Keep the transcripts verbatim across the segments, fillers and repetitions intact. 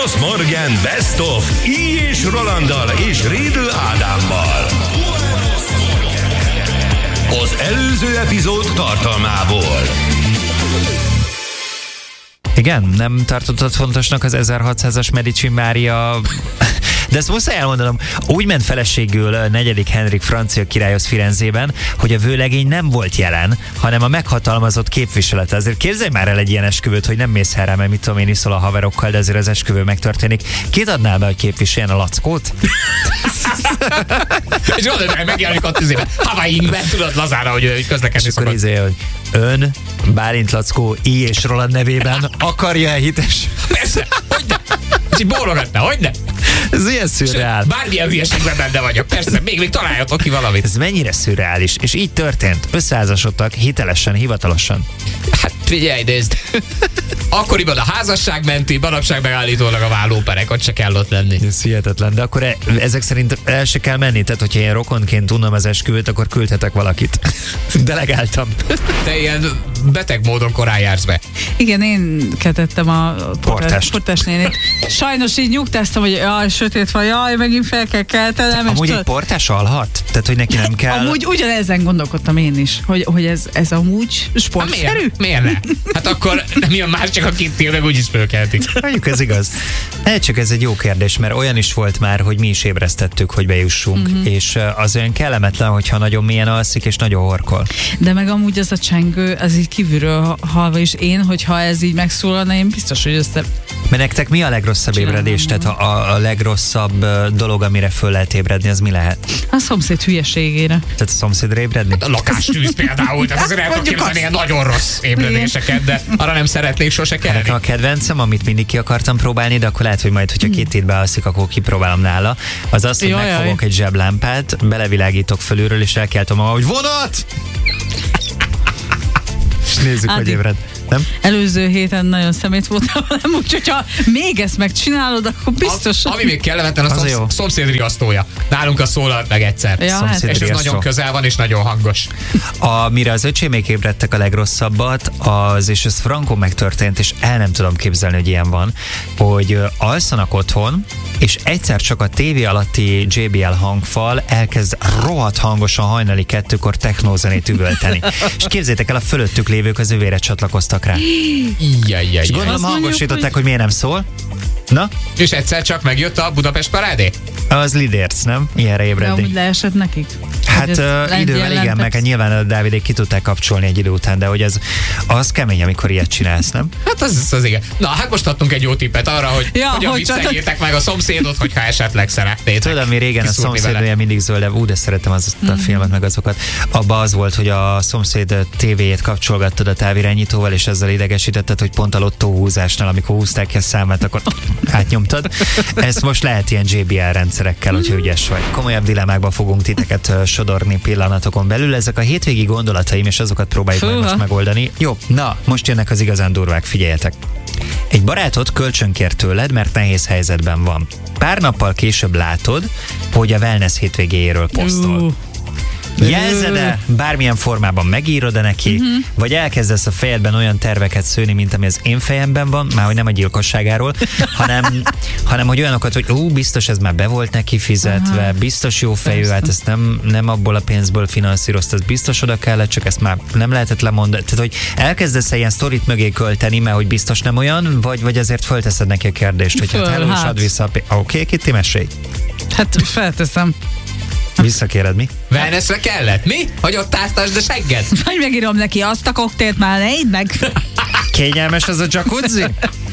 Buenos Morgen Best of I. és Rolanddal és Rédl Ádámmal. Az előző epizód tartalmából. Igen, nem tartottad fontosnak az ezerhatszázas Medici Mária... De ezt muszáj elmondanom, úgy ment feleségül negyedik Henrik francia királyhoz Firenzében, hogy a vőlegény nem volt jelen, hanem a meghatalmazott képviselete. Azért képzelj már el egy ilyen esküvőt, hogy nem mész el rá, mert mit tudom én, iszol a haverokkal, de azért az esküvő megtörténik. Kit adnál be, hogy képviseljen, a Lackót? És gondolod, hogy megjelenik ott azért Hawaii-inkben, tudod lazára, hogy közlekedni szokott. És akkor izé, hogy ön, Bálint Lackó, I. és Roland nevében akarja-e hites? Persze, hogyne? És így bólogatna, hogyne? Ez ilyen szürreál. Bármilyen hülyeségben benne vagyok, persze, még, még találjatok ki valamit. Ez mennyire szürreális, és így történt. Összeházasodtak hitelesen, hivatalosan. Hát figyelj, nézd. Akkoriban a házasság menti, manapság megállítólag a vállóperek, ott se kell ott lenni. Ez hihetetlen, de akkor e, ezek szerint el se kell menni, tehát hogyha én rokonként tudnom az esküvőt, akkor küldhetek valakit. Delegáltam. Te ilyen beteg módon korán jársz be. Igen, én ketettem a portás, portás nénét. Sajnos így nyugtáztam, hogy jaj, sötét van, jaj, megint fel kell keltenem. Amúgy egy portás alhat? Tehát, hogy neki nem kell... Amúgy ugyanezen gondolkodtam én is, hogy, hogy ez, ez amúgy sportszerű. Miért? Miért ne? Hát akkor nem jön más, csak a kittél, meg úgyis fölkeltik. Mondjuk ez igaz. Ne, csak ez egy jó kérdés, mert olyan is volt már, hogy mi is ébresztettük, hogy bejussunk, mm-hmm. és az olyan kellemetlen, hogyha nagyon mélyen alszik, és nagyon horkol. De meg amúgy az a csengő, az így kívülről halva is én, hogyha ez így megszólalna, én biztos, hogy össze... Mert nektek mi a legrosszabb Csinálom. ébredés? Tehát a, a legrosszabb dolog, amire föl lehet ébredni, az mi lehet? A szomszéd hülyeségére. Tehát a szomszédra ébredni? A lakástűz például, tehát azért el tudok képzelni ilyen nagyon rossz ébredéseket, de arra nem szeretnék sose kelni. Nekem a kedvencem, amit mindig ki akartam próbálni, de akkor lehet, hogy majd, hogyha két hétbe alszik, akkor kipróbálom nála. Az az, hogy jaj, megfogok jaj. egy zseblámpát, belevilágítok fölülről, és elkeltom magam, hogy vonat! És nézzük, Ádi. hogy ébred. Nem? Előző héten nagyon szemét voltam velem, úgyhogy ha még ezt megcsinálod, akkor biztos... A, ami még kellemetlen, a szomsz, szomszéd riasztója. Nálunk a szólalt meg egyszer. Ja, hát. És ez nagyon közel van, és nagyon hangos. Amire az öcsémék ébredtek a legrosszabbat, az, és ez frankon megtörtént, és el nem tudom képzelni, hogy ilyen van, hogy alszanak otthon, és egyszer csak a tévé alatti jé bé el hangfal elkezd rohadt hangosan hajnali kettőkor technózenét üvölteni. És képzétek el, a fölöttük lévők az övére csatlakoztak rá. Jaj, és gondolom hangosították, hogy... hogy miért nem szól. Na? És egyszer csak megjött a Budapest parádé? Az lidérc, nem? Ilyenre ébredni. De úgy leesett nekik? Hát uh, idővel igen, meg nyilván a Dávidék ki tudták kapcsolni egy idő után, de hogy ez az kemény, amikor ilyet csinálsz, nem? Hát az, az igen. Na, hát most adtunk egy jó tippet arra, hogy ja, hogyan hogy visszaírták meg a szomszédot, hogyha esetleg szeretnétek. Tudod, mi régen a szomszéd olyan mindig zöld, ú, de szeretem azt a filmet, meg azokat. Abba az volt, hogy a szomszéd tévéjét kapcsolgattad a távirányítóval, és ezzel idegesítetted, hogy pont a lottóhúzásnál, amikor húzták ki a számát, akkor átnyomtad. Ezt most lehet ilyen jé bé el rendszerekkel, hogyha ügyes vagy. Komolyabb dilemmákba fogunk titeket sodorni pillanatokon belül. Ezek a hétvégi gondolataim, és azokat próbáljuk meg most megoldani. Jó, na, most jönnek az igazán durvák, figyeljetek. Egy barátod kölcsönkért tőled, mert nehéz helyzetben van. Pár nappal később látod, hogy a wellness hétvégéjéről posztol. Uh. Jelzed-e, bármilyen formában megírod-e neki, uh-huh. vagy elkezdesz a fejedben olyan terveket szőni, mint ami az én fejemben van, már hogy nem a gyilkosságáról, hanem, hanem hogy olyanokat, hogy ú, biztos ez már be volt neki fizetve, uh-huh. biztos jó fejű, hát ezt nem, nem abból a pénzből finanszírozta, ezt biztos oda kellett, csak ezt már nem lehetett lemondani. Tehát, hogy elkezdesz ilyen sztorit mögé költeni, mert hogy biztos nem olyan, vagy, vagy azért fölteszed neki a kérdést, hogy Föl, hát hello, hát. add vissza a pénzt. Oké, okay, Kitty, mesélj. Hát felteszem. Visszakéred, mi? Wellnessre kellett, mi? Hogy ott áztasd a segged? Vagy megírom neki azt a koktélt, már ne idd meg. Kényelmes az a jacuzzi?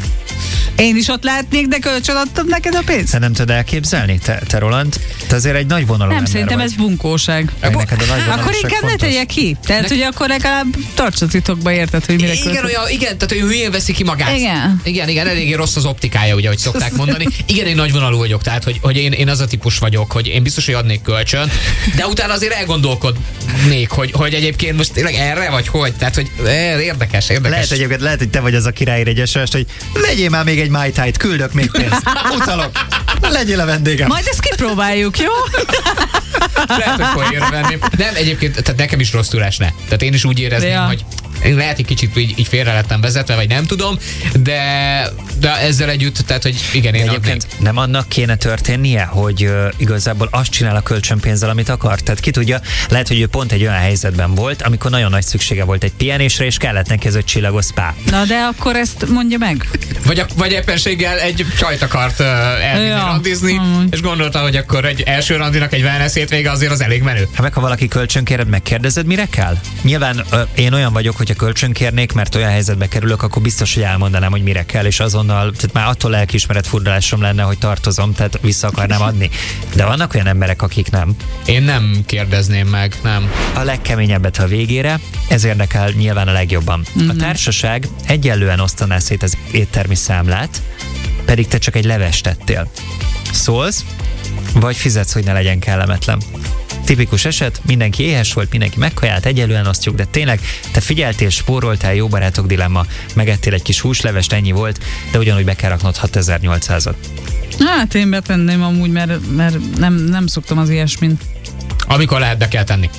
Én is ott lehetnék, de kölcsön adtam neked a pénzt. Te nem tudod elképzelni, te, te Roland? Te azért egy nagy vonalú Nem, ember szerintem vagy. ez bunkóság. Neked a nagy akkor inkább ne tegyek ki. Tehát, hogy akkor legalább tartsa titokba, érted, hogy mire igen, olyan, igen, tehát hogy hülyén veszi ki magát. Igen. Igen, igen, eléggé rossz az optikája, ugye, hogy szokták mondani. Igen, én nagy vonalú vagyok, tehát hogy, hogy én, én az a típus vagyok, hogy én biztos, hogy adnék kölcsön, de utána azért elgondolkodnék, hogy, hogy egyébként most tényleg erre vagy hogy, tehát hogy érdekes, érdekes. Lehet egyébként, lehet, hogy te vagy az a király egyesest, hogy legyél már még egy Mai Tai-t, küldök még pénzt. Utalok. Legyél a vendégem. Majd ezt kipróbáljuk, jó? Lehet, hogy poénra venném. Nem, egyébként, tehát nekem is rossz tudás ne. Tehát én is úgy érezném, ja. hogy lehet egy kicsit így, így félre lettem vezetve, vagy nem tudom, de, de ezzel együtt, tehát, hogy igen, én egyébként adnék. nem annak kéne történnie, hogy uh, igazából azt csinál a kölcsönpénzzel, amit akar. Tehát ki tudja, lehet, hogy ő pont egy olyan helyzetben volt, amikor nagyon nagy szüksége volt egy pihenésre, és kellett neki ez a csillagos spa. Na de akkor ezt mondja meg. Vagy, a, vagy éppenséggel egy csajt akart uh, elvinni Ja. randizni, Mm. és gondolta, hogy akkor egy első randinak egy wellness hétvége azért az elég menő. Ha meg ha valaki kölcsönkéred, megkérdezed, mire kell? Nyilván ö, én olyan vagyok, hogyha kölcsönkérnék, mert olyan helyzetbe kerülök, akkor biztos, hogy elmondanám, hogy mire kell, és azonnal, tehát már attól lelkiismeret furdalásom lenne, hogy tartozom, tehát vissza akarnám adni. De vannak olyan emberek, akik nem. Én nem kérdezném meg, nem. A legkeményebbet a végére, ez érdekel nyilván a legjobban. Mm-hmm. A társaság egyenlően osztaná szét az éttermi számlát, pedig te csak egy levest tettél. Szólsz, vagy fizetsz, hogy ne legyen kellemetlen. Tipikus eset, mindenki éhes volt, mindenki megkajált, egyelően osztjuk, de tényleg te figyeltél, spóroltál, jó barátok dilemma, megettél egy kis húslevest, ennyi volt, de ugyanúgy be kell raknod hatezer-nyolcszázat. Hát én betenném amúgy, mert, mert nem, nem szoktam az ilyesmint. Amikor lehet, be kell tenni.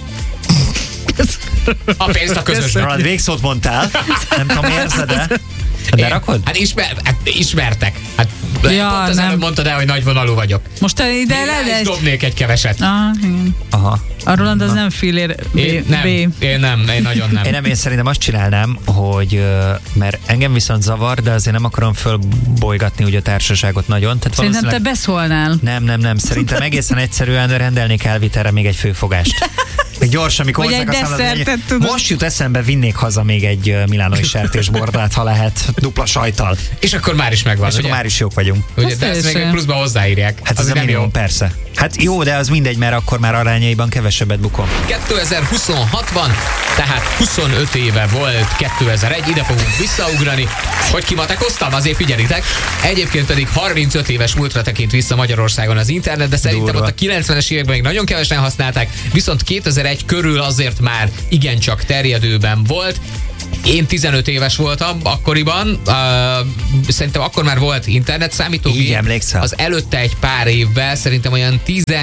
A pénzt a közösben. Rólad végszót mondtál, nem tudom, érzed-e? De rakod? Hát, ismer, hát ismertek. Hát Ja, pont az nem. előbb mondtad el, hogy nagyvonalú vagyok. Most te ide Én rá is le, dobnék egy keveset. Aha, igen. Aha. A Roland az nem fillér B. Én nem, B. én nem, én nagyon nem. Én nem, én szerintem azt csinálnám, hogy ö, mert engem viszont zavar, de azért nem akarom fölbolygatni ugye a társaságot nagyon. Tehát Szerintem te valószínűleg- beszólnál. Nem, nem, nem. Szerintem egészen egyszerűen rendelnék elvitelre még egy főfogást. Még gyorsan, amikor Vagy hozzák egy a számlát, desszertet, ennyi- tudod. Most jut eszembe, vinnék haza még egy ö, milánói sertésbordát, ha lehet, dupla sajttal. És akkor már is megvan, És ugye? akkor már is jók vagyunk. Ugye, Azt de ezt még teljesen. pluszban hozzáírják. Hát az ez a nem minimum, jó. persze. Hát jó, de az mindegy, mert akkor már arányaiban kevesebbet bukom. kétezer-huszonhat van, tehát huszonöt éve volt kétezer-egy, ide fogunk visszaugrani. Hogy kimatekoztam, azért figyelitek. Egyébként pedig harmincöt éves múltra tekint vissza Magyarországon az internet, de szerintem Durva. ott a kilencvenes években még nagyon kevesen használták, viszont kétezer-egy körül azért már igencsak terjedőben volt. Én tizenöt éves voltam akkoriban, uh, szerintem akkor már volt internet számítógép. Így emlékszel? Az előtte egy pár évvel, szerintem olyan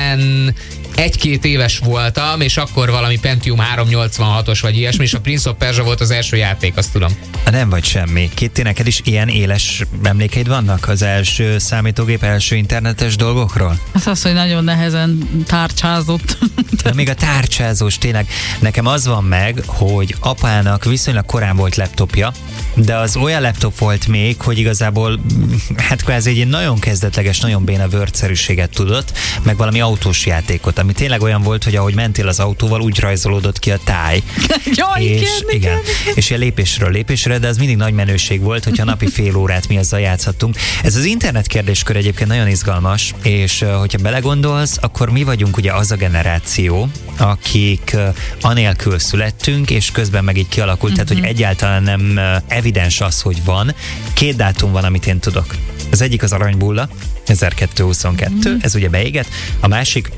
tizenegy-két éves voltam, és akkor valami Pentium háromszáznyolcvanhatos vagy ilyesmi, és a Prince of Persia volt az első játék, azt tudom. Ha nem vagy semmi. Kitty, neked is ilyen éles emlékeid vannak az első számítógép, első internetes dolgokról? Hát az, hogy nagyon nehezen tárcsázott. De még a tárcsázós, tényleg. Nekem az van meg, hogy apának viszonylag korán volt laptopja, de az olyan laptop volt még, hogy igazából hát kvázi egy ilyen nagyon kezdetleges, nagyon béna Word-szerűséget tudott, meg valami autós játékot, ami tényleg olyan volt, hogy ahogy mentél az autóval, úgy rajzolódott ki a táj. Jaj, és, igen, igen, igen. és ilyen lépésről lépésre, de az mindig nagy menőség volt, hogyha napi fél órát mi azzal játszhattunk. Ez az internet kérdéskör egyébként nagyon izgalmas, és uh, hogyha belegondolsz, akkor mi vagyunk ugye az a generáció, akik uh, anélkül születtünk, és közben meg így kialakult, uh-huh. tehát hogy egyáltalán nem uh, evidens az, hogy van. Két dátum van, amit én tudok. Az egyik az aranybulla, ezerkétszázhuszonkettő, mm. ez ugye beégett. A másik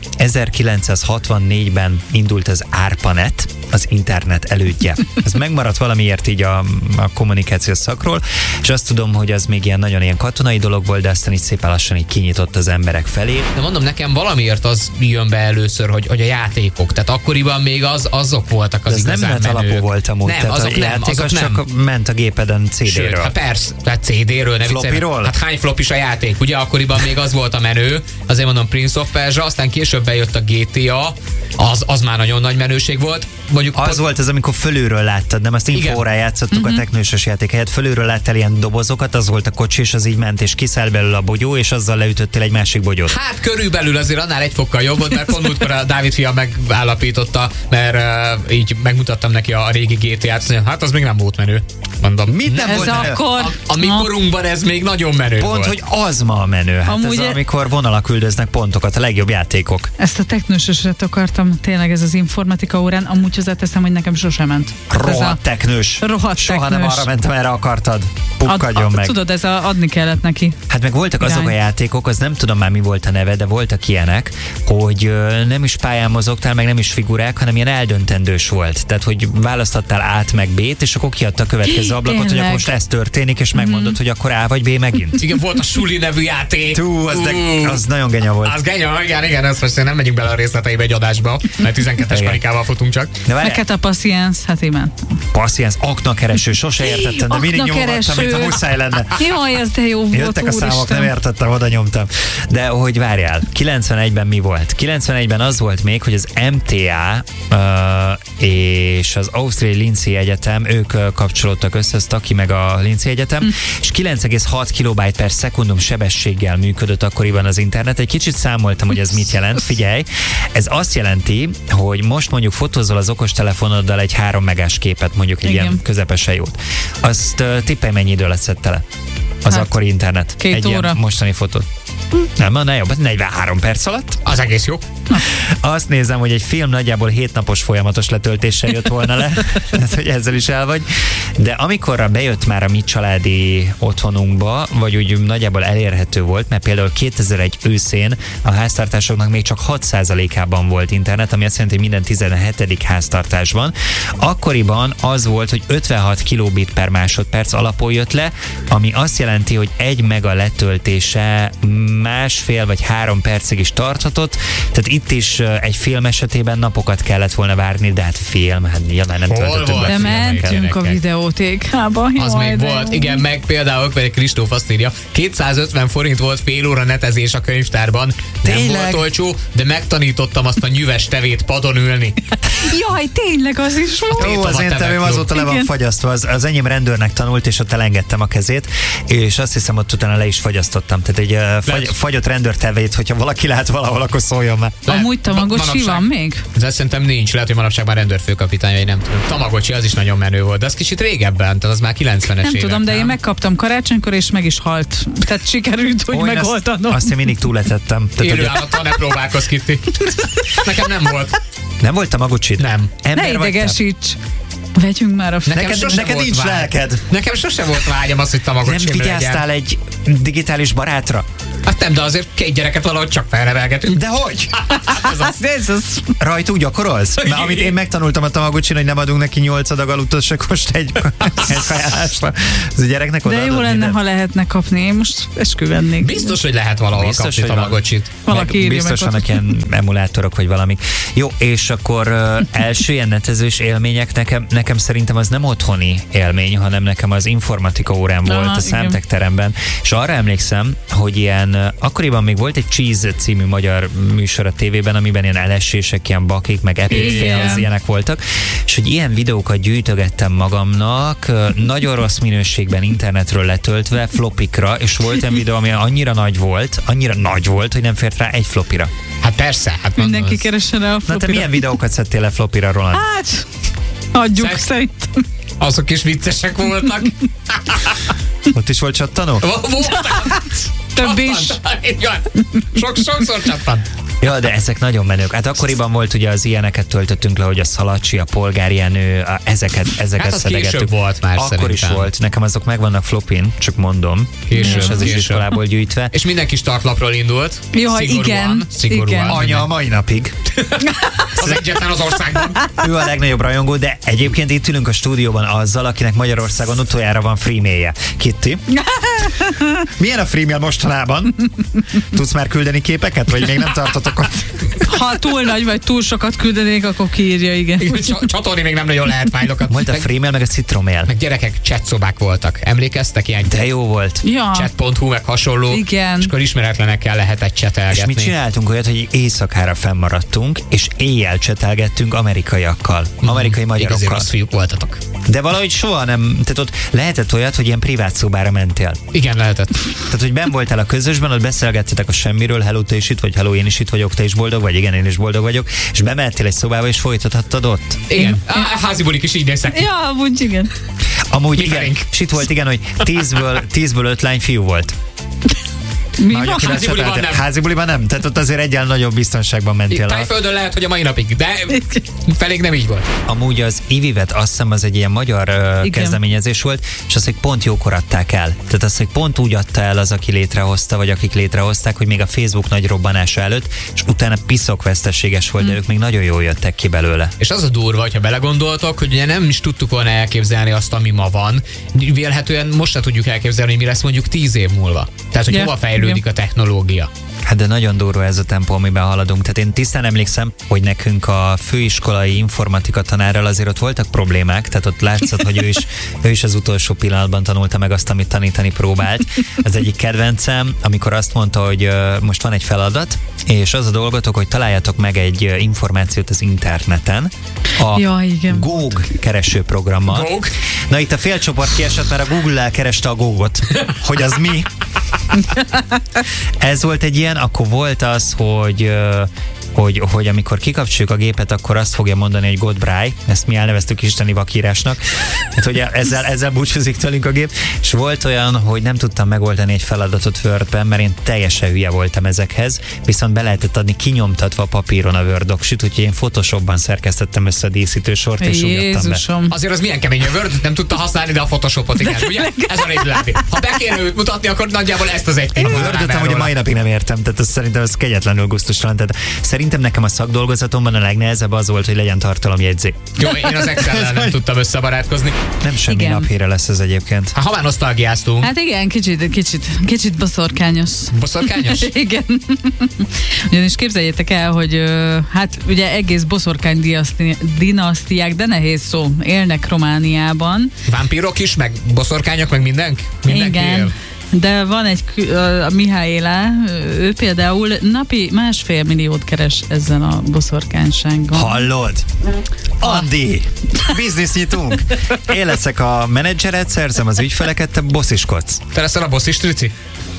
ezerkilencszázhatvannégyben indult az ARPANET, az internet elődje. Ez megmaradt valamiért így a, a kommunikációs szakról, és azt tudom, hogy az még ilyen nagyon ilyen katonai dolog volt, de aztán így szépen lassan így kinyitott az emberek felé. De mondom, nekem valamiért az jön be először, hogy, hogy a játékok, tehát akkoriban még az, azok voltak az De ez nem igazán net menők. alapú volt amúgy, Nem, tehát azok a nem, játék azok az nem. csak ment a gépeden cé dé-ről. Sőt, hát persze, tehát cé dé-ről, ne viccelj. Floppyról? Hát hány flop is a játék? Ugye akkoriban még az volt a menő, azért mondom Prince of Persia, aztán később bejött a gé té á, az, az már nagyon nagy menőség volt. Mondjuk Az pont, volt az, amikor fölülről láttad, nem? Azt infóórán játszottuk Mhm. uh-huh. a technősös játék helyett. Fölülről láttál ilyen dobozokat, az volt a kocsi, és az így ment, és kiszáll belőle a bogyó, és azzal leütöttél egy másik bogyót. Hát körülbelül azért annál egy fokkal jobb volt, mert pont múltkor a Dávid fia megállapította, mert uh, így megmutattam neki a régi gé té á-t, azt mondja, hát az még nem volt menő. Mondom, Mit nem Ez volt menő? akkor... A, a mi korunkban ez még nagyon menő Pont, volt. hogy az ma a menő. Hát Amúgy ez e- amikor vonalak küldöznek pontokat, a legjobb játékok. Ezt a technősöset akartam, tényleg ez az informatika órán, amúgy hozzáteszem, hogy nekem sosem ment. Hát ez Rohadt teknős. rohadt Soha teknős. nem arra mentem, erre akartad. Ad, Pukkadjon ad, meg. tudod, ez a, adni kellett neki. Hát meg voltak azok a Irány. játékok, az nem tudom már mi volt a neve, de voltak ilyenek, hogy ö, nem is pályán mozogtál, meg nem is figurák, hanem ilyen eldöntendős volt. Tehát, hogy választottál át meg B-t, és akkor kiadta a következő ablakot, hogy Tényleg. akkor most ez történik, és megmondod, hogy akkor A vagy B megint. Igen, volt a Suli nevű játék. Tú, az, de, Ú, az nagyon genya volt. Az genya, igen, igen, ezt most nem megyünk bele a részleteibe egy adásba. karikával, mert tizenkettes karikával futunk csak. Meket a passziensz, hát imádtam. Passziensz, aknakereső, sose értettem, de mindig nyomogattam, mint a muszáj lenne. Jaj, ez de jó volt, jöttek a számok, úristen. nem értettem, oda nyomtam. De hogy várjál, kilencvenegyben mi volt? kilencvenegyben az volt még, hogy az em té á uh, és az Ausztriai Linci Egyetem, ők uh, kapcsolódtak össze, az Taki meg a Linci Egyetem, mm. és kilenc egész hat kilobájt per szekundum sebességgel működött akkoriban az internet. Egy kicsit számoltam, hogy ez mit jelent. Figyelj, ez azt jelenti, hogy most mondjuk fotózol az okostelefonoddal egy három megás képet, mondjuk egy Igen. ilyen közepesen jót. Azt uh, tippelj, mennyi idő lesz tele? Az Hát, akkori internet. két egy óra. ilyen mostani fotót. Nem, ne jobb, negyvenhárom perc alatt. Az egész jó. Azt nézem, hogy egy film nagyjából hét napos folyamatos letöltéssel jött volna le, tehát, hogy ezzel is el vagy. De amikorra bejött már a mi családi otthonunkba, vagy úgy nagyjából elérhető volt, mert például kétezer-egy őszén a háztartásoknak még csak hat százalékában volt internet, ami azt jelenti, hogy minden tizenhetedik háztartásban. Akkoriban az volt, hogy ötvenhat kilobit per másodperc alapon jött le, ami azt jelenti, hogy egy mega letöltése másfél vagy három percig is tarthatott, tehát itt is egy film esetében napokat kellett volna várni, de hát film, hát nyilván nem Hol töltöttünk volt? be De Figyeljenek, mentünk a gyerekek. videótékába. Az Jaj, még de volt, jó. igen, meg például pedig Kristóf azt írja, kétszázötven forint volt fél óra netezés a könyvtárban. Nem Tényleg? volt olcsó, de megtanítottam azt a nyüves tevét padon ülni. Jaj, tényleg az is volt. Jó, az én Tétova tevém tevek azóta le van Igen. fagyasztva, az, az enyém rendőrnek tanult, és ott elengedtem a kezét, és azt hiszem, ott utána le is fagyasztottam. Tehát egy uh, fagy, Lehet. fagyott rendőrtevét, hogyha valaki lát valahol, akkor szóljon már. Lehet, Amúgy Tamagocsi manapság- van még? De szerintem nincs, lehet, hogy manapság már rendőrfőkapitány, vagy nem tudom. Tamagocsi az is nagyon menő volt, de az kicsit régebben, tehát az már kilencvenes Nem évek. tudom, de én megkaptam karácsonykor, és meg is halt. Tehát sikerült, hogy Ó, én megoltanom. Azt, azt én mindig túletettem. Tehát, Élő ugye, állattal ne próbálkozz, Kitti. Nekem nem volt. nem volt Tamagocsid? Nem. Ne Ember vagy te? idegesíts. Vegyünk már a Nekem Neked, sose neked volt nincs vágy. lelked. Nekem sose volt vágyam az, hogy Tamagocsi Nem legyen. vigyáztál egy digitális barátra? Hát nem, de azért két gyereket valahogy csak felnevelgetünk. De hogy? Ez az. Ez az. Rajtuk gyakorolsz? Mert amit én megtanultam a Tamagocsin, hogy nem adunk neki nyolc adag alutassakost egy, egy kajálásra. Ez a gyereknek De odaadod jó lenne, mindent? ha lehetne kapni. Én most esküvennék. Biztos, hogy lehet valahol Biztos, kapni hogy van. Tamagocsit. Valaki Meg írja biztos meg ott. vannak ilyen emulátorok, vagy valami. Jó, és akkor uh, első ilyen netezős élmények nekem, nekem szerintem az nem otthoni élmény, hanem nekem az informatika órán volt Aha, a igen. számtekteremben, és arra emlékszem, hogy ilyen, uh, akkoriban még volt egy Cheese című magyar műsor a tévében, amiben ilyen elesések, ilyen bakik, meg epic Igen. fails, ilyenek voltak, és hogy ilyen videókat gyűjtögettem magamnak, uh, nagyon rossz minőségben internetről letöltve, flopikra, és volt egy videó, ami annyira nagy volt, annyira nagy volt, hogy nem fért rá egy flopira. Hát persze. Hát Mindenki az- keressen rá a Na te flopira. milyen videókat szedtél le flopira, Roland? Hát, adjuk Szex- szerintem. Azok is viccesek voltak. Ott is volt csattanó? Voltak. Több is. Igen. Sok, sokszor csattant. Ja, de ezek nagyon menők. Hát akkoriban volt ugye az ilyeneket töltöttünk le, hogy a Szalacsi, a Polgárjenő, a, ezeket, ezeket Hát az szedegettük. később volt már Akkor szerintem. is volt. Nekem azok megvannak flopin, csak mondom. Később, És az is később. iskolából gyűjtve. És mindenki startlapról indult. Jaj, Szigorúan, igen, Szigorúan. igen. Anya a mai napig. Az egyetlen az országban. Ő a legnagyobb rajongó, de egyébként itt ülünk a stúdióban azzal, akinek Magyarországon utoljára van freemailje. Kitty? Milyen a freemail mostanában? Tudsz már küldeni képeket, vagy még nem tartotok ott? Ha túl nagy vagy túl sokat küldenék, akkor kiírja, igen. Igen, csa- Csatolni még nem nagyon lehet fájlokat. Volt a Meg, freemail, meg a citromail. meg gyerekek, chatszobák voltak. Emlékeztek ilyen? De jó volt. Ja, chat pont hu, meg hasonló. Igen. És akkor ismeretlenekkel lehetett És csetelgetni. mi csináltunk olyat, hogy éjszakára fennmaradtunk, és éjjel csetelgettünk amerikaiakkal, amerikai Igazi magyarokkal. rossz fiúk voltatok. De valahogy soha nem, tehát ott lehetett olyat, hogy ilyen privát szobára mentél. Igen, lehetett. Tehát, hogy benn voltál a közösben, ott beszélgettetek a semmiről, hello, te is itt vagy, hello, én is itt vagyok, te is boldog vagy, igen, én is boldog vagyok, és bementél egy szobába, és folytathattad ott. Igen. Á, házi bulik is így néztek ki. Ja, amúgy igen. Amúgy Mi igen, felénk. és itt volt, igen, hogy tízből, tízből öt lány fiú volt. Mi Nagy, van? aki Házi buliban lecseteltél. nem. Házi buliban nem. Tehát ott azért egyen nagyobb biztonságban mentél. A, Tájföldön lehet, hogy a mai napig, de felénk nem így volt. amúgy az Ivivet, azt hiszem, az egy ilyen magyar uh, Igen. kezdeményezés volt, és azt, hogy pont jókor adták el. Tehát azt, hogy pont úgy adta el az, aki létrehozta, vagy akik létrehozták, hogy még a Facebook nagy robbanása előtt, és utána piszok veszteséges volt, de ők még nagyon jól jöttek ki belőle. És az a durva, hogyha belegondoltok, hogy ugye nem is tudtuk volna elképzelni azt, ami ma van. Vélhetően most se tudjuk elképzelni, hogy mi lesz mondjuk tíz év múlva. Tehát, hogy Ja, hova fejlődik igen. a technológia. Hát de nagyon durva ez a tempó, amiben haladunk. Tehát én tisztán emlékszem, hogy nekünk a főiskolai informatika tanárral azért ott voltak problémák, tehát ott látszott, hogy ő is, ő is az utolsó pillanatban tanulta meg azt, amit tanítani próbált. Az egyik kedvencem, amikor azt mondta, hogy uh, most van egy feladat, és az a dolgotok, hogy találjátok meg egy uh, információt az interneten, a ja, igen. Google keresőprogrammal. Google? Na itt a félcsoport kiesett, mert a Google-lel kereste a Google-ot, hogy az mi. Ez volt egy ilyen, akkor volt az, hogy, hogy, hogy amikor kikapcsoljuk a gépet, akkor azt fogja mondani, hogy Godbráj, ezt mi elneveztük isteni vakírásnak, hát, hogy ezzel, ezzel búcsúzik tőlünk a gép, és volt olyan, hogy nem tudtam megoldani egy feladatot Wordben, mert én teljesen hülye voltam ezekhez, viszont be lehetett adni kinyomtatva a papíron a Word doksit, úgyhogy én Photoshopban szerkesztettem össze a díszítősort, és úgy Jézusom. be. Azért az milyen kemény, a Word nem tudta használni, de a Photoshopot igen, ugye? Ez a révületi. Ha be kéne őt mutatni, akkor nagyjából ezt az egy Én a Wordot amúgy a mai napig nem értem, tehát az szerintem az kegyetlenül gusztustalan. Tehát szerintem nekem a szakdolgozatomban a legnehezebb az volt, hogy legyen tartalomjegyzé. Jó, én az Excel-lel nem tudtam összebarátkozni. Nem semmi Igen. naphére lesz ez egyébként. Ha már nosztalgiáztunk. Hát igen, kicsit, kicsit, kicsit boszorkányos. Boszorkányos? Igen. Ugyanis képzeljétek el, hogy ö, hát ugye egész boszorkány dinaszti- dinasztiák, de nehéz szó, élnek Romániában. Vámpírok is, meg boszorkányok, meg mindenki? Mindenki Igen. él. De van egy, kü- a Mihályla, ő például napi másfél milliót keres ezzel a boszorkánysággal. Hallod? Andi! Biznisz nyitunk! Én leszek a menedzseret, szerzem az ügyfeleket, te bossziskodsz. Te leszel a bosszis trici?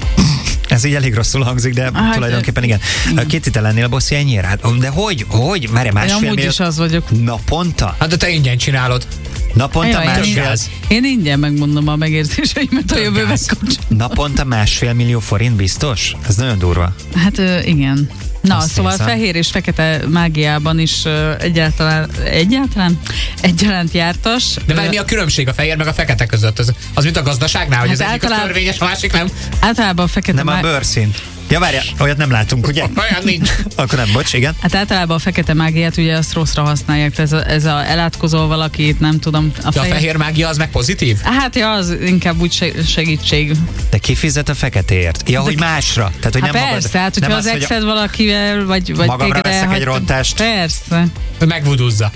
Ez így elég rosszul hangzik, de Hát, tulajdonképpen igen. Két te lennél a bosszi ennyire? Hát, de hogy? Hogy? Várj, Én másfél amúgy millió... is az vagyok. Naponta? Hát de te ingyen csinálod. Naponta Jaj, én, másfél... én ingyen megmondom a megérzéseimet a jövőben kapcsolatban. Naponta másfél millió forint biztos? Ez nagyon durva. Hát ö, igen. Na, Azt szóval nézem. fehér és fekete mágiában is ö, egyáltalán, egyáltalán egyaránt jártas. De már mi a különbség a fehér meg a fekete között? Az, az mint a gazdaságnál, hogy Hát az egyik az általában- törvényes, a másik nem? Általában a fekete Nem a má- bőrszín. Ja, várjál, olyat nem látunk, ugye? Olyan nincs. Akkor nem, bocs, igen. Hát általában a fekete mágiát ugye azt rosszra használják, ez a, ez a elátkozol valakit, nem tudom. A De a fehér mágia az meg pozitív? Hát ja, az inkább úgy se- segítség. De ki fizet a feketéért? Ja, hogy másra. Tehát, hogy Hát nem persze, magad, hát hogyha nem az hogy a- exed valakivel, vagy, vagy Magamra téged veszek egy elhagytam- rontást. Persze. Megvuduzza.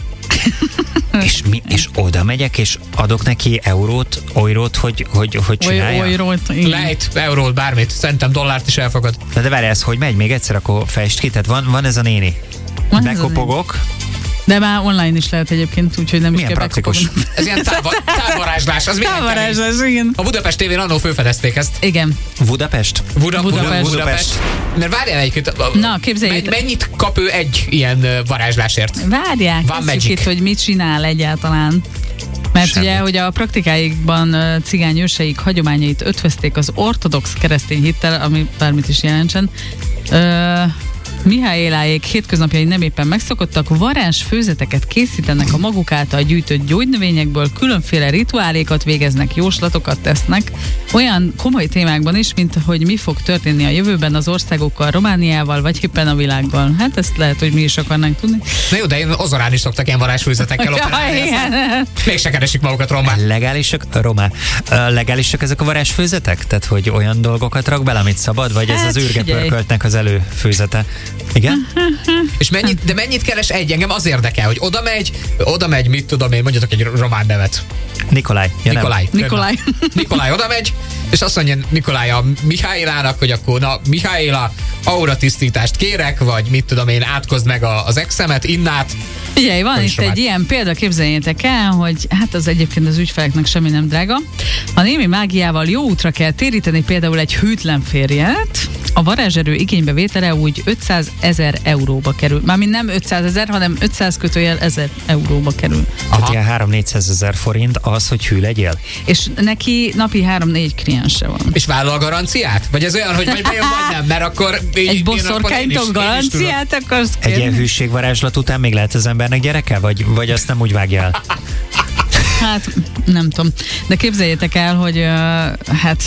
És, mi, és oda megyek, és adok neki eurót, olyrót, hogy, hogy, hogy Oly, csinálja? olyról, igen. Lejt, eurót, bármit. Szerintem dollárt is elfogad. De, de várj, ez hogy megy? Még egyszer, akkor fejtsd ki. Tehát van, van ez a néni. Van ez a Bekopogok. De már online is lehet egyébként, úgyhogy nem Milyen is kell praktikus. bekopogni. Ez ilyen távol, távolvarázslás. Az milyen kemény. Távolvarázslás, igen. A Budapest tévén annól fölfedezték ezt. Igen. Budapest? Buda, Budapest. Budapest. Budapest. Mert várjál egyébként. Na, képzeljétek. me- Mennyit kap ő egy ilyen ö, varázslásért? Várják, Van kezdjük magic. itt, hogy mit csinál egyáltalán. Mert Semmit. ugye, hogy a praktikáikban ö, cigány őseik hagyományait ötvözték az ortodox keresztény hittel, ami bármit is jelentsen. Ö, Mihályéláék hétköznapjai nem éppen megszokottak, varázs főzeteket készítenek a maguk által gyűjtött gyógynövényekből, különféle rituálékat végeznek, jóslatokat tesznek, olyan komoly témákban is, mint hogy mi fog történni a jövőben az országokkal, Romániával, vagy éppen a világgal. Hát ezt lehet, hogy mi is akarnánk tudni. Na jó, de én Ozorán is szoktak ilyen varázsfőzetekkel operálni. Ja, aztán igen. Mégse keresik magukat román. Legálisak, Romá, Ö, legálisak ezek a varázsfőzetek? Tehát, hogy olyan dolgokat rak bele, amit szabad? Vagy ez Hát, az űrge figyelj. pörköltnek az előfőzete? Igen? És mennyit, de mennyit keres egy? Engem az érdekel, hogy oda megy, oda megy, mit tudom én, mondjatok egy román nevet. Nikolaj. Ja, nem. Nikolaj. Nikolaj. Nikolaj oda megy, és azt mondja Nikolaj a Mihálylának, hogy akkor na Mihályla, aura tisztítást kérek, vagy mit tudom én, átkozd meg a, az exemet, innát. Figyelj, van Hogy is itt egy román. ilyen példa, képzeljétek el, hogy hát az egyébként az ügyfeleknek semmi nem drága. A némi mágiával jó útra kell téríteni például egy hűtlen férjet, a varázserő igénybevétele úgy ötszázezer euróba kerül. Mármint nem ötszázezer, hanem ötszáz kötőjel ezer euróba kerül. Tehát Aha. ilyen három-négyszázezer forint az, hogy hű legyél? És neki napi három-négy kliense van. És vállal garanciát? Vagy ez olyan, hogy vagy bejön, vagy nem, mert akkor... így- Egy én akkor én is- boszorkánytól én is tudom. garanciát akarsz Egy ilyen kérni? hűségvarázslat után még lehet az embernek gyereke? Vagy, vagy azt nem úgy vágja el? Hát nem tudom. De képzeljétek el, hogy uh, hát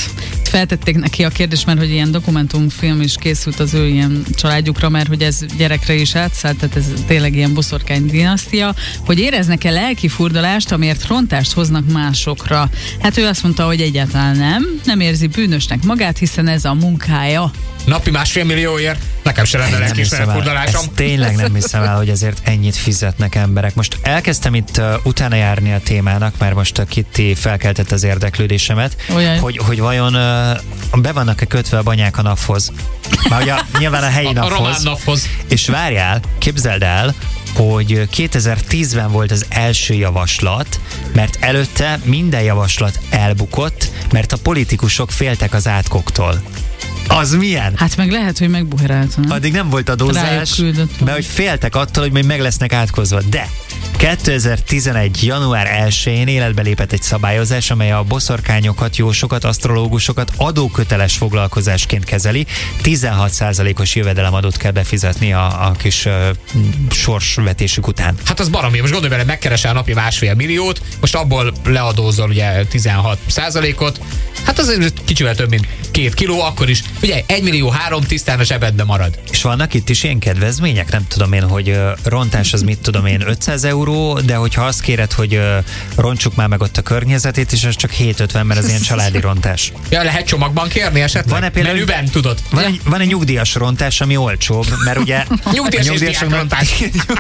feltették neki a kérdést, mert hogy ilyen dokumentumfilm is készült az ő ilyen családjukra, mert hogy ez gyerekre is átszállt, tehát ez tényleg ilyen boszorkány dinasztia, hogy éreznek-e lelki furdalást, amiért rontást hoznak másokra. Hát ő azt mondta, hogy egyáltalán nem, nem érzi bűnösnek magát, hiszen ez a munkája. Napi másfél millióért nekem se lenne lelkiismeret furdalásom. Tényleg nem hiszem el, hogy ezért ennyit fizetnek emberek. Most elkezdtem itt uh, utána járni a témának, mert most a Kitty felkeltett az érdeklődésemet, hogy, hogy vajon uh, be vannak-e kötve a banyák a naphoz. Már ugye nyilván a helyi a, naphoz. A román naphoz. És várjál, képzeld el, hogy kétezer-tízben volt az első javaslat, mert előtte minden javaslat elbukott, mert a politikusok féltek az átkoktól. Az milyen? Hát meg lehet, hogy megbuherálta, nem? Addig nem volt adózás, mert hogy féltek attól, hogy majd meg lesznek átkozva. De kétezer-tizenegy. január elsején életbe lépett egy szabályozás, amely a boszorkányokat, jósokat, asztrológusokat adóköteles foglalkozásként kezeli. tizenhat százalékos jövedelemadót kell befizetni a, a kis uh, sorsvetésük után. Hát az baromi. Most gondolj bele, megkeresel napi másfél milliót, most abból leadózol ugye tizenhat százalékot. Hát az kicsivel több, mint két kiló, akkor is. Ugye egy millió három tisztán a zsebedbe marad. És vannak itt is ilyen kedvezmények? Nem tudom én, hogy uh, rontás az mit tudom én, ötszáz euró, de hogyha azt kéred, hogy uh, rontsuk már meg ott a környezetét, és az csak hétszázötven, mert az ilyen családi rontás. Ja, lehet csomagban kérni esetleg? Van-e például, menüben, tudod? Van egy, van egy nyugdíjas rontás, ami olcsóbb, mert ugye... nyugdíjas és diákrontás.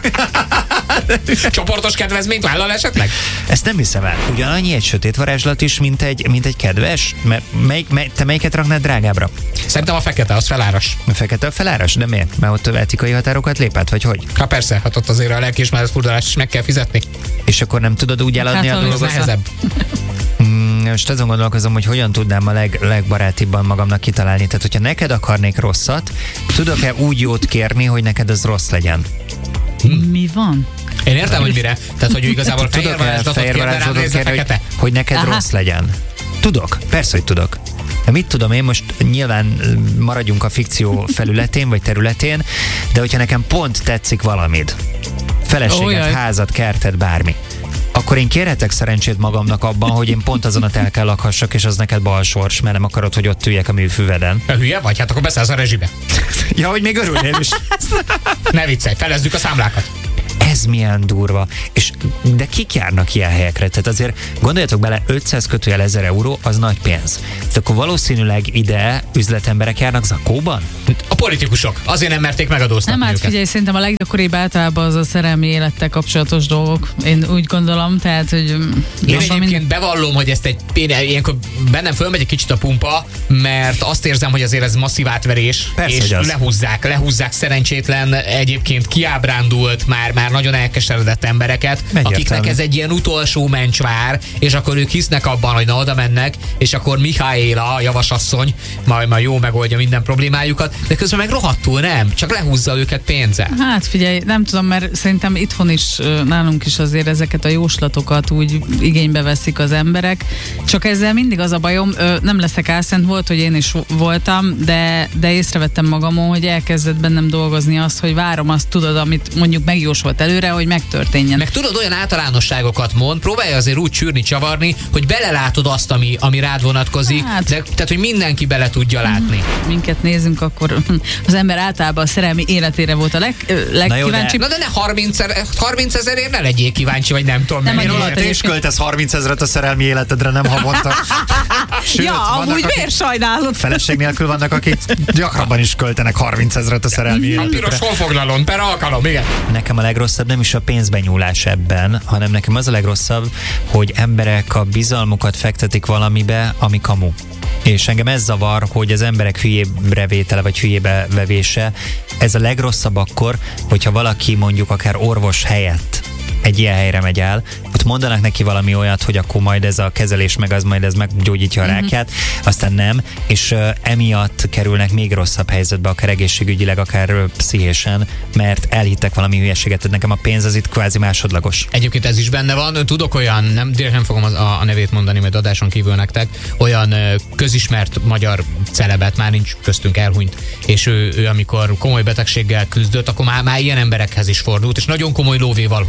Csoportos kedvezményt vállal esetleg? Ezt nem hiszem el. Ugyanannyi egy sötét varázslat is, mint egy, mint egy kedves? Mert melyik, mely, te melyiket raknád drágábbra? Szerintem a fekete, az feláras. A fekete a feláras? De miért? Mert ott etikai határokat lépett, vagy hogy? Hát persze, hát ott azért a lelkiismeret furdalást is meg kell fizetni. És akkor nem tudod úgy eladni hát, a dolgot? Nehezebb. Mm, most azon gondolkozom, hogy hogyan tudnám a leg, legbarátibban magamnak kitalálni. Tehát, hogyha neked akarnék rosszat, tudok-e úgy jót kérni, hogy neked az rossz legyen? Hmm. Mi van? Én értem, hogy mire. Tehát, hogy igazából fehér varázslatot kér, de rám nézze fekete. Hogy, hogy neked Aha. rossz legyen. Tudok, persze, hogy tudok. De mit tudom én, most nyilván maradjunk a fikció felületén, vagy területén, de hogyha nekem pont tetszik valamid, feleséget, oh, házat, kertet, bármi, akkor én kérhetek szerencsét magamnak abban, hogy én pont azon a telken lakhassak, és az neked balsors, mert nem akarod, hogy ott üljek a műfűveden. A hülye vagy? Hát akkor beszállsz a rezsibe. Ja, hogy még örülnél is. Ne viccelj, felezzük a számlákat. Ez milyen durva. És, de kik járnak ilyen helyekre? Tehát azért gondoljatok bele, ötszáz kötőjel ezer euró, az nagy pénz. Tehát akkor valószínűleg ide üzletemberek járnak zakóban? A politikusok. Azért nem merték megadóztatni Nem, hát figyelj, szerintem a leggyakoribb általában az a szerelmi élettel kapcsolatos dolgok. Én úgy gondolom, tehát, hogy... Én egyébként minden... bevallom, hogy ezt egy... Én ilyenkor bennem fölmegy egy kicsit a pumpa, mert azt érzem, hogy azért ez masszív átverés. Persze, és lehúzzák, lehúzzák szerencsétlen, egyébként kiábrándult, már, már nagyon elkeseredett embereket, akiknek ez egy ilyen utolsó mencsvár, és akkor ők hisznek abban, hogy na oda mennek, és akkor Mihályéla, a javasasszony, majd, majd jó megoldja minden problémájukat, de közben meg rohadtul nem, csak lehúzza őket pénzzel. Hát figyelj, nem tudom, mert szerintem itthon is, nálunk is azért ezeket a jóslatokat úgy igénybe veszik az emberek, csak ezzel mindig az a bajom, nem leszek álszent, volt, hogy én is voltam, de, de észrevettem magamon, hogy elkezdett bennem dolgozni azt, hogy várom azt, tudod, amit mondjuk megjósolt előre, hogy megtörténjen. Meg tudod, olyan általánosságokat mond, próbálja azért úgy csűrni, csavarni, hogy belelátod azt, ami, ami rád vonatkozik, hát, de, tehát, hogy mindenki bele tudja látni. Minket nézünk, akkor az ember általában a szerelmi életére volt a leg, legkíváncsibb. Na de, na de ne harminc ezerért ne legyél kíváncsi, vagy nem tudom. Nem, nem te is költesz harminc ezret a szerelmi életedre, nem havonta. Sőt, ja, amúgy miért sajnálod? Feleség nélkül vannak, akik gyakrabban is költenek harminc ezret a szerelmi életedre. A piros honfoglalón, per alkalom, igen. Nekem a legrosszabb nem is a pénzbenyúlás ebben, hanem nekem az a legrosszabb, hogy emberek a bizalmukat fektetik valamibe, ami kamu. És engem ez zavar, hogy az emberek hülyébre vétele, vagy hülyébe vevése, ez a legrosszabb akkor, hogyha valaki mondjuk akár orvos helyett egy ilyen helyre megy el, ott mondanak neki valami olyat, hogy akkor majd ez a kezelés meg az majd ez meggyógyítja a rákját, aztán nem, és uh, emiatt kerülnek még rosszabb helyzetbe, akár egészségügyileg, akár uh, pszichésen, mert elhittek valami hülyeséget, tehát nekem a pénz az itt kvázi másodlagos. Egyébként ez is benne van, tudok olyan, nem, direkt nem fogom az, a, a nevét mondani, majd adáson kívül nektek, olyan uh, közismert magyar celebet, már nincs köztünk, elhunyt, és ő, ő amikor komoly betegséggel küzdött, akkor már, már ilyen emberekhez is fordult, és nagyon komoly lóvéval húzták őt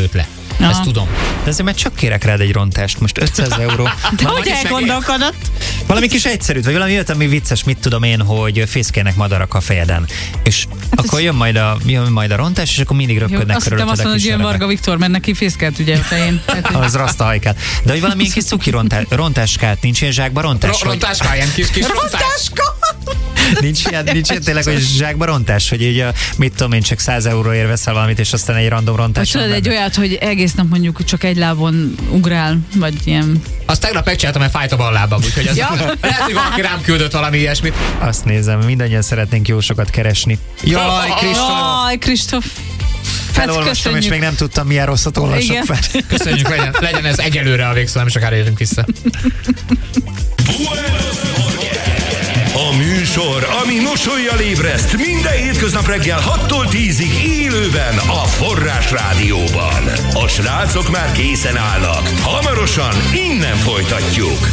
lőtt le. Aha. Ezt tudom. De azért már csak kérek rád egy rontást, most ötszáz euró. De hogy is elgondolkodott? Valami kis egyszerűt, vagy valami olyat, ami vicces, mit tudom én, hogy fészkelnek madarak a fejeden. És hát akkor jön majd, a, jön majd a rontás, és akkor mindig Jó, röpködnek azt hittem azt körülötted a mondod, hogy kis jön örömek. Varga Viktor, mert neki fészkelt ugye a fején. Az rasztahajkát. De hogy valami kis cuki rontá, rontáskát, nincs ilyen zsákba rontás? Ro- rontáska, ilyen kis, kis rontás. Nincs ilyen, nincs ilyen tényleg, hogy zsákba rontás, hogy így, a, mit tudom én, csak száz euróért veszel valamit, és aztán egy random rontás. Vagy tudod, egy olyat, hogy egész nap mondjuk csak egy lábon ugrál, vagy ilyen... Azt tegnap megcsináltam, mert fájt a bal lábam, úgyhogy az Ja. lehet, hogy valaki rám küldött valami ilyesmit. Azt nézem, mindannyian szeretnénk jó sokat keresni. Jaj, Kristóf! Jaj, Kristóf! Felolvastam, és még nem tudtam, milyen rosszat olvasok Igen. fel. Köszönjük, legyen, legyen ez egyelőre a végszó, nem sokára jövünk vissza. A műsor, ami mosollyal ébreszt minden hétköznap reggel hattól tízig élőben a Forrás Rádióban. A srácok már készen állnak. Hamarosan innen folytatjuk.